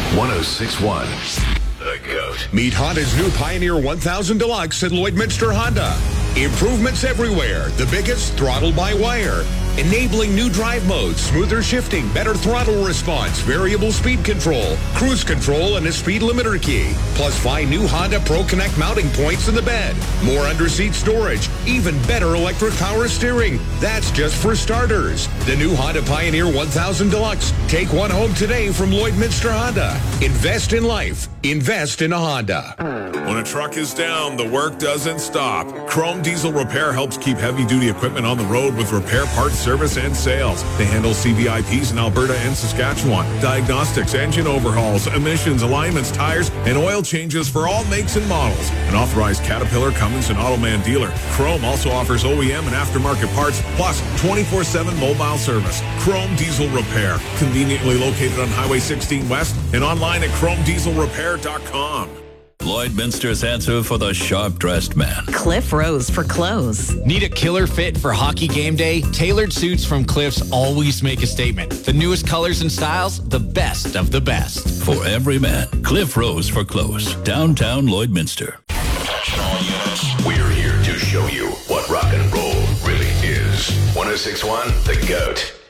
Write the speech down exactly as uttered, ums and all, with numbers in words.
one oh six point one. The GOAT. Meet Honda's new Pioneer one thousand Deluxe at Lloydminster Honda. Improvements everywhere. The biggest throttle-by-wire. Enabling new drive modes, smoother shifting, better throttle response, variable speed control, cruise control, and a speed limiter key. Plus, find new Honda Pro Connect mounting points in the bed. More under-seat storage. Even better electric power steering. That's just for starters. The new Honda Pioneer one thousand Deluxe. Take one home today from Lloydminster Honda. Invest in life. Invest in a Honda. When a truck is down, the work doesn't stop. Chrome Diesel Repair helps keep heavy-duty equipment on the road with repair parts, service, and sales. They handle C V I Ps in Alberta and Saskatchewan, diagnostics, engine overhauls, emissions, alignments, tires, and oil changes for all makes and models. An authorized Caterpillar, Cummins, and Automan dealer, Chrome also offers O E M and aftermarket parts, plus twenty-four seven mobile service. Chrome Diesel Repair, conveniently located on Highway sixteen West and online at chrome diesel repair dot com. Lloydminster's answer for the sharp-dressed man. Cliff Rose for clothes. Need a killer fit for hockey game day? Tailored suits from Cliff's always make a statement. The newest colors and styles, the best of the best. For every man, Cliff Rose for clothes. Downtown Lloydminster. We're here to show you what rock and roll really is. one oh six point one, The GOAT.